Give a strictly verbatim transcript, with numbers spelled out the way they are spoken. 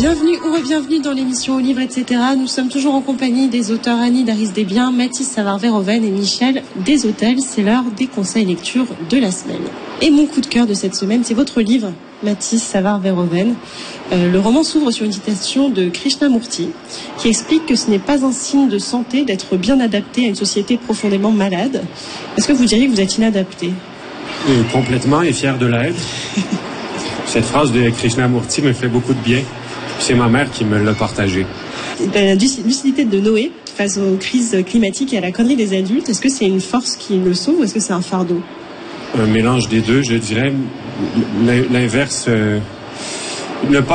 Bienvenue ou re-bienvenue dans l'émission Au Livre, et cetera. Nous sommes toujours en compagnie des auteurs Annie Daris-Desbiens, Mathis Savard-Verhoeven et Michel Deshôtels. C'est l'heure des conseils lecture de la semaine. Et mon coup de cœur de cette semaine, c'est votre livre, Mathis Savard-Verhoeven. Euh, le roman s'ouvre sur une citation de Krishnamurti qui explique que ce n'est pas un signe de santé d'être bien adapté à une société profondément malade. Est-ce que vous diriez que vous êtes inadapté ? Euh, complètement et fier de l'être. Cette phrase de Krishnamurti me fait beaucoup de bien. C'est ma mère qui me l'a partagée. La lucidité de Noé face aux crises climatiques et à la connerie des adultes, est-ce que c'est une force qui le sauve ou est-ce que c'est un fardeau ? Un mélange des deux, je dirais. L'inverse, euh, ne pas